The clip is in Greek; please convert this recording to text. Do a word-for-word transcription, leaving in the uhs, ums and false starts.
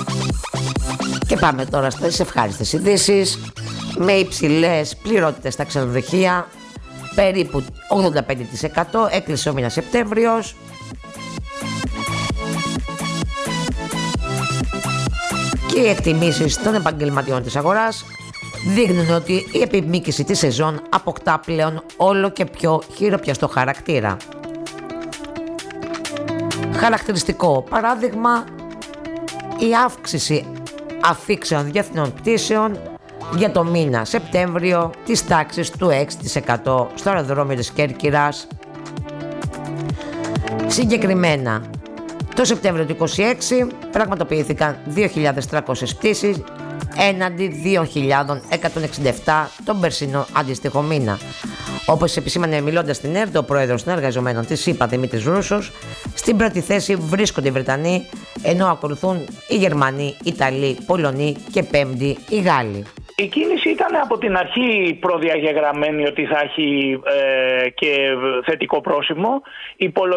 Και πάμε τώρα στις ευχάριστες ειδήσεις. Με υψηλές πληρότητες στα ξενοδοχεία, περίπου ογδόντα πέντε τοις εκατό, έκλεισε ο μήνας Σεπτέμβριος. Και οι εκτιμήσεις των επαγγελματιών της αγοράς δείχνουν ότι η επιμήκυση της σεζόν αποκτά πλέον όλο και πιο χειροπιαστό χαρακτήρα. Χαρακτηριστικό παράδειγμα, η αύξηση αφήξεων διεθνών πτήσεων για το μήνα Σεπτέμβριο της τάξης του έξι τοις εκατό στο αεροδρόμιο της Κέρκυρας. Συγκεκριμένα, το Σεπτέμβριο του είκοσι έξι πραγματοποιήθηκαν δύο χιλιάδες τριακόσιες πτήσεις έναντι δύο χιλιάδες εκατόν εξήντα επτά τον περσινό αντίστοιχο μήνα. Όπως επισήμανε μιλώντας στην ΕΡΤ, ο πρόεδρος των εργαζομένων της ΣΥΠΑ, Δημήτρης Ρούσος, στην πρώτη θέση βρίσκονται οι Βρετανοί, ενώ ακολουθούν οι Γερμανοί, οι Ιταλοί, Πολωνοί και πέμπτοι οι Γάλλοι. Η κίνηση ήταν από την αρχή προδιαγεγραμμένη ότι θα έχει ε, και θετικό πρόσημο.